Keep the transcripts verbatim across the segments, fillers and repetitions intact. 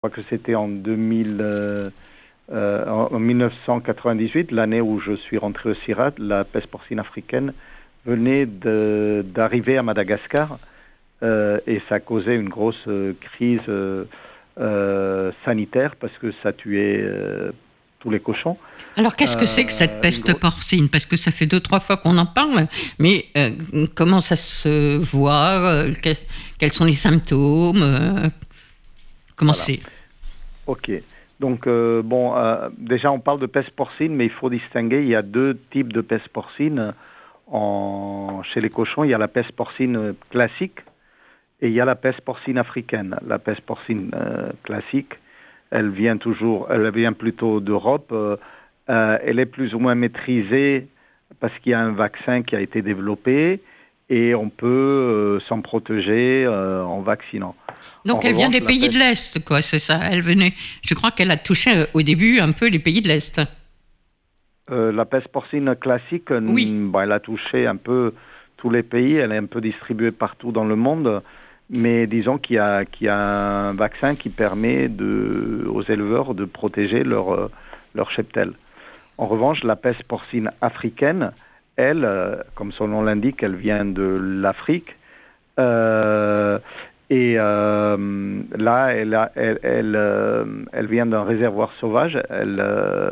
crois que c'était en deux mille, euh, euh, en mille neuf cent quatre-vingt-dix-huit, l'année où je suis rentré au CIRAD, la peste porcine africaine venait de, d'arriver à Madagascar euh, et ça causait une grosse euh, crise euh, euh, sanitaire parce que ça tuait euh, tous les cochons. Alors, qu'est-ce que c'est que cette Euh, une peste gro- porcine? Parce que ça fait deux, trois fois qu'on en parle, mais euh, comment ça se voit? euh, que- Quels sont les symptômes? euh, Comment voilà. c'est? Ok. Donc, euh, bon, euh, déjà, on parle de peste porcine, mais il faut distinguer. Il y a deux types de peste porcine. En, chez les cochons, il y a la peste porcine classique et il y a la peste porcine africaine. La peste porcine euh, classique, elle vient toujours, elle vient plutôt d'Europe. Euh, euh, elle est plus ou moins maîtrisée parce qu'il y a un vaccin qui a été développé et on peut euh, s'en protéger euh, en vaccinant. En Donc, elle vient revanche, des la pays de peste l'Est, quoi, c'est ça. Elle venait. Je crois qu'elle a touché euh, au début un peu les pays de l'Est. Euh, la peste porcine classique, Oui. euh, bon, elle a touché un peu tous les pays, elle est un peu distribuée partout dans le monde, mais disons qu'il y a, qu'il y a un vaccin qui permet de, aux éleveurs de protéger leur, euh, leur cheptel. En revanche, la peste porcine africaine, elle, euh, comme son nom l'indique, elle vient de l'Afrique. Euh, et euh, là, elle, a- elle, elle, euh, elle vient d'un réservoir sauvage. Elle, euh,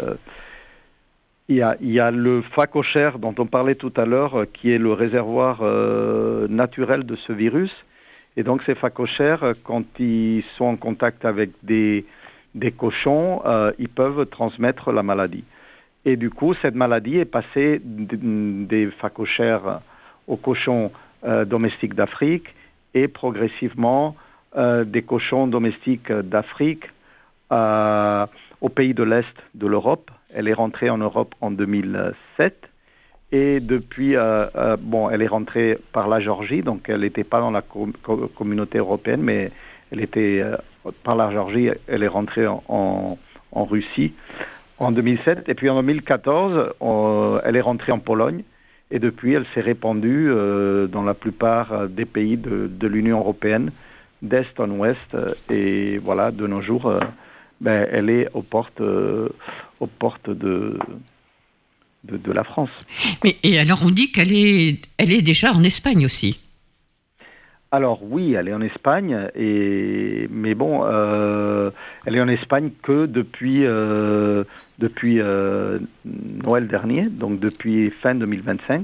il y a, il y a le phacochère dont on parlait tout à l'heure, euh, qui est le réservoir euh, naturel de ce virus. Et donc ces phacochères, euh, quand ils sont en contact avec des, des cochons, euh, ils peuvent transmettre la maladie. Et du coup, cette maladie est passée d- des phacochères aux cochons euh, domestiques d'Afrique et progressivement euh, des cochons domestiques d'Afrique euh, aux pays de l'Est de l'Europe. Elle est rentrée en Europe en deux mille sept et depuis, euh, euh, bon, elle est rentrée par la Géorgie, donc elle n'était pas dans la com- co- communauté européenne, mais elle était euh, par la Géorgie, elle est rentrée en, en, en Russie en deux mille sept, et puis en deux mille quatorze, on- elle est rentrée en Pologne, et depuis, elle s'est répandue euh, dans la plupart des pays de, de l'Union européenne, d'est en ouest, euh, et voilà, de nos jours, euh, ben, elle est aux portes, euh, aux portes de, de, de la France. Mais et alors, on dit qu'elle est, elle est déjà en Espagne aussi. Alors oui, elle est en Espagne, et mais bon, euh, elle est en Espagne que depuis euh, depuis euh, Noël dernier, donc depuis fin deux mille vingt-cinq.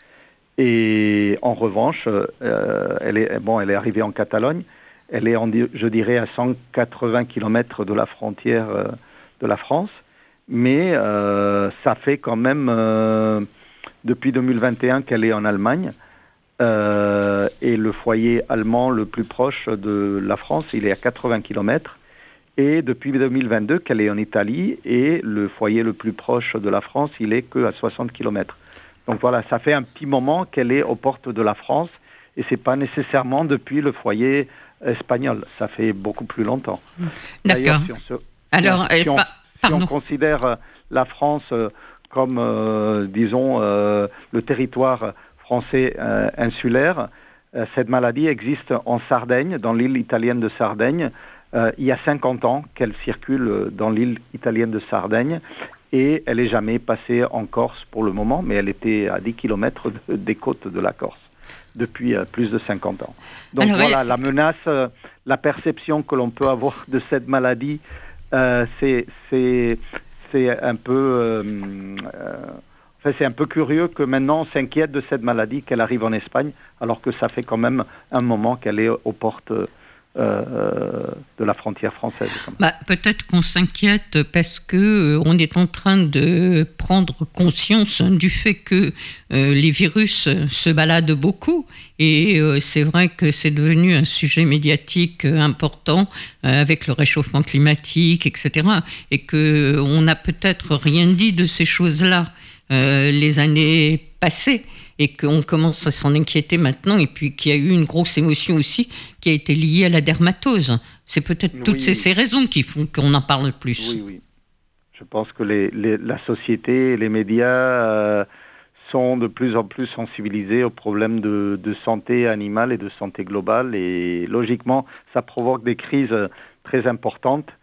Et en revanche, euh, elle est bon, elle est arrivée en Catalogne. Elle est, en, je dirais, à cent quatre-vingts kilomètres de la frontière euh, de la France, mais euh, ça fait quand même euh, depuis deux mille vingt et un qu'elle est en Allemagne. Euh, et le foyer allemand le plus proche de la France, il est à quatre-vingts kilomètres. Et depuis deux mille vingt-deux, qu'elle est en Italie, et le foyer le plus proche de la France, il est qu'à soixante kilomètres. Donc voilà, ça fait un petit moment qu'elle est aux portes de la France, et c'est pas nécessairement depuis le foyer espagnol. Ça fait beaucoup plus longtemps. D'ailleurs, D'accord. si on, se, si on, Alors, euh, si on, pa- si on pardon. considère euh, la France euh, comme, euh, disons, euh, le territoire français euh, insulaire, euh, cette maladie existe en Sardaigne, dans l'île italienne de Sardaigne. Euh, il y a cinquante ans qu'elle circule dans l'île italienne de Sardaigne et elle n'est jamais passée en Corse pour le moment, mais elle était à dix kilomètres de, des côtes de la Corse depuis euh, plus de cinquante ans. Donc Alors, elle- voilà, la menace, euh, la perception que l'on peut avoir de cette maladie, euh, c'est, c'est, c'est un peu... Euh, euh, enfin, c'est un peu curieux que maintenant on s'inquiète de cette maladie, qu'elle arrive en Espagne, alors que ça fait quand même un moment qu'elle est aux portes euh, de la frontière française. Bah, peut-être qu'on s'inquiète parce que euh, on est en train de prendre conscience du fait que euh, les virus se baladent beaucoup et euh, c'est vrai que c'est devenu un sujet médiatique euh, important euh, avec le réchauffement climatique, et cetera. Et que on n'a peut-être rien dit de ces choses-là euh, les années passées. Et qu'on commence à s'en inquiéter maintenant, et puis qu'il y a eu une grosse émotion aussi qui a été liée à la dermatose. C'est peut-être toutes Oui, ces, oui, ces raisons qui font qu'on en parle plus. oui, oui. Je pense que les, les, la société et les médias euh, sont de plus en plus sensibilisés aux problèmes de, de santé animale et de santé globale. Et logiquement, ça provoque des crises très importante